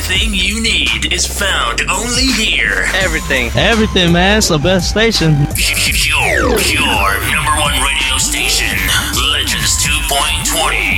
Everything you need is found only here. Everything, man. It's the best station. Your number one radio station, Legends 2.20.